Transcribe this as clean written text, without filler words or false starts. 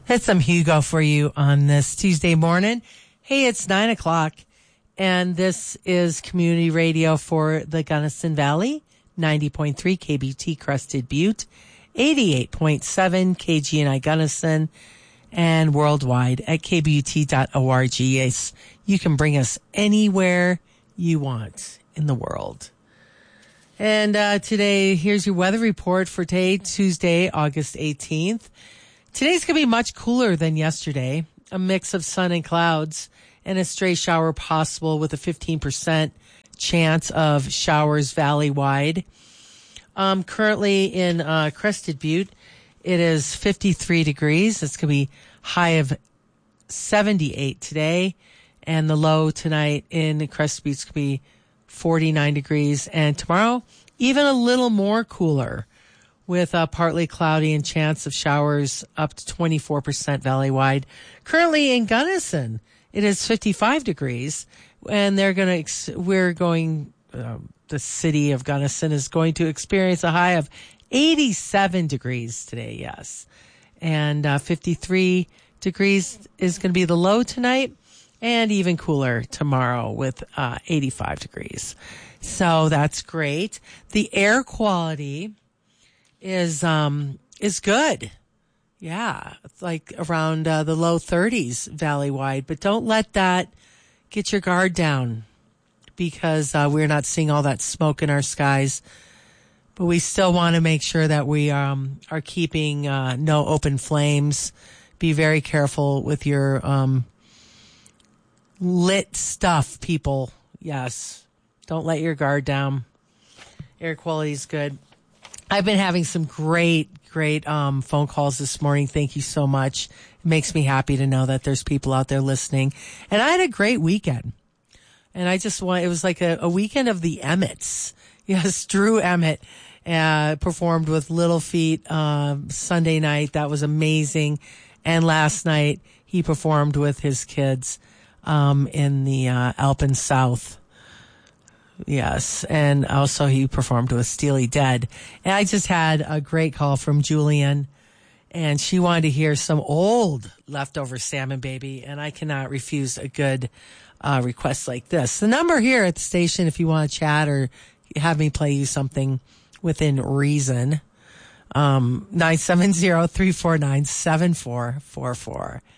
Hit some Hugo for you on this Tuesday morning. Hey, it's 9 o'clock, and this is community radio for the Gunnison Valley, 90.3 KBT Crested Butte, 88.7 KGNI Gunnison, and worldwide at kbut.org. Yes, you can bring us anywhere you want in the world. And today, here's your weather report for today, Tuesday, August 18th. Today's going to be much cooler than yesterday. A mix of sun and clouds and a stray shower possible with a 15% chance of showers valley-wide. Currently in Crested Butte, it is 53 degrees. It's going to be high of 78 today. And the low tonight in Crested Butte is going to be 49 degrees. And tomorrow, even a little more cooler, with partly cloudy and chance of showers up to 24% valley-wide. Currently in Gunnison, it is 55 degrees, and the city of Gunnison is going to experience a high of 87 degrees today, yes. And 53 degrees is going to be the low tonight, and even cooler tomorrow with 85 degrees. So that's great. The air quality is good. Yeah, it's like around the low 30s valley-wide. But don't let that get your guard down, because we're not seeing all that smoke in our skies. But we still want to make sure that we are keeping no open flames. Be very careful with your lit stuff, people. Yes, don't let your guard down. Air quality is good. I've been having some great phone calls this morning. Thank you so much. It makes me happy to know that there's people out there listening. And I had a great weekend. And it was like a weekend of the Emmets. Yes, Drew Emmett performed with Little Feat Sunday night. That was amazing. And last night he performed with his kids in the Alpen South. Yes, and also he performed with Steely Dan. And I just had a great call from Julian, and she wanted to hear some old Leftover Salmon Baby, and I cannot refuse a good request like this. The number here at the station, if you want to chat or have me play you something within reason, 970-349-7444.